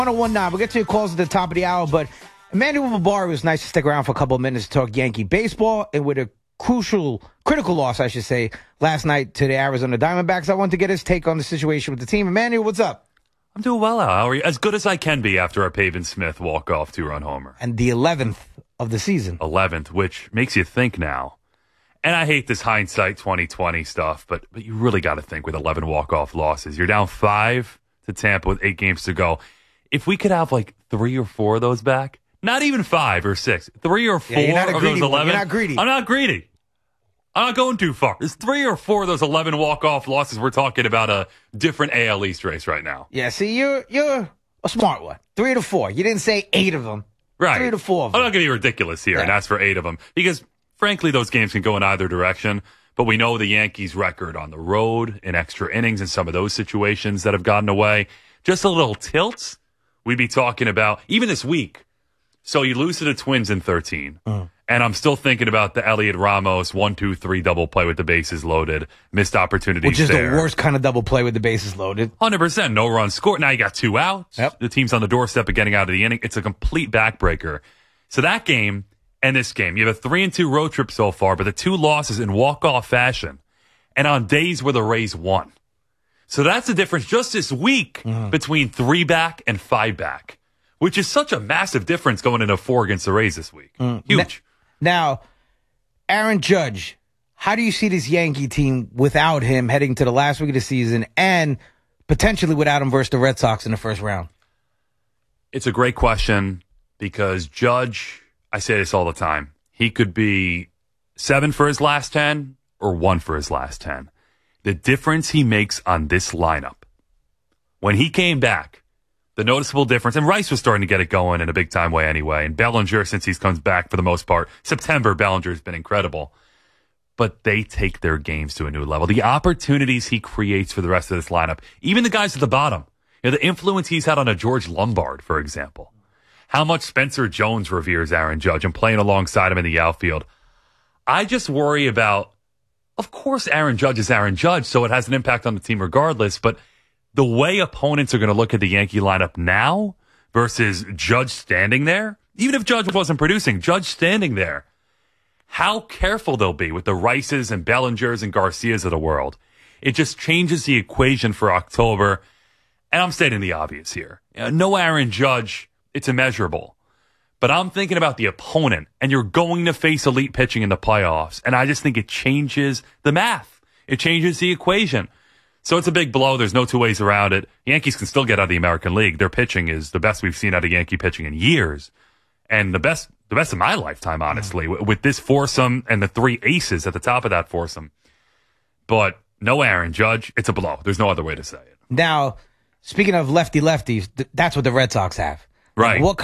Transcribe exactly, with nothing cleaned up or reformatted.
one oh one nine. We'll get to your calls at the top of the hour, but Emmanuel Mubar was nice to stick around for a couple of minutes to talk Yankee baseball, and with a crucial, critical loss, I should say, last night to the Arizona Diamondbacks. I want to get his take on the situation with the team. Emmanuel, what's up? I'm doing well, Al. How are you? As good as I can be after a Pavin Smith walk-off two-run homer. And the eleventh of the season. eleventh, which makes you think now. And I hate this hindsight twenty twenty stuff, but but you really got to think with eleven walk-off losses. You're down five to Tampa with eight games to go. If we could have like three or four of those back, not even five or six, three or four yeah, of those eleven. You're not greedy. I'm not greedy. I'm not going too far. There's three or four of those eleven walk-off losses. We're talking about a different A L East race right now. Yeah, see, you're you're a smart one. Three to four. You didn't say eight of them. Right. Three to four of them. I'm not going to be ridiculous here yeah. and ask for eight of them because, frankly, those games can go in either direction. But we know the Yankees' record on the road in extra innings and some of those situations that have gotten away. Just a little tilt. We'd be talking about, even this week, so you lose to the Twins in thirteen. Uh-huh. And I'm still thinking about the Elliot Ramos one two three double play with the bases loaded. Missed opportunities Which is there. the worst kind of double play with the bases loaded. one hundred percent. No run scored. Now you got two outs. Yep. The team's on the doorstep of getting out of the inning. It's a complete backbreaker. So that game and this game, you have a three and two road trip so far, but the two losses in walk-off fashion and on days where the Rays won. So that's the difference just this week mm-hmm. between three back and five back, which is such a massive difference going into four against the Rays this week. Mm. Huge. Now, Aaron Judge, how do you see this Yankee team without him heading to the last week of the season and potentially without him versus the Red Sox in the first round? It's a great question because Judge, I say this all the time, he could be seven for his last ten or one for his last ten. The difference he makes on this lineup, when he came back, the noticeable difference, and Rice was starting to get it going in a big-time way anyway, and Bellinger, since he comes back for the most part, September, Bellinger's been incredible. But they take their games to a new level. The opportunities he creates for the rest of this lineup, even the guys at the bottom, you know, the influence he's had on a George Lombard, for example, how much Spencer Jones reveres Aaron Judge and playing alongside him in the outfield. I just worry about, of course, Aaron Judge is Aaron Judge, so it has an impact on the team regardless, but the way opponents are going to look at the Yankee lineup now versus Judge standing there, even if Judge wasn't producing, Judge standing there, how careful they'll be with the Rices and Bellingers and Garcias of the world. It just changes the equation for October. And I'm stating the obvious here. You know, no Aaron Judge, it's immeasurable. But I'm thinking about the opponent, and you're going to face elite pitching in the playoffs. And I just think it changes the math. It changes the equation. So it's a big blow. There's no two ways around it. Yankees can still get out of the American League. Their pitching is the best we've seen out of Yankee pitching in years. And the best the best of my lifetime, honestly, mm. with this foursome and the three aces at the top of that foursome. But no Aaron Judge. It's a blow. There's no other way to say it. Now, speaking of lefty-lefties, th- that's what the Red Sox have. Right. Like, what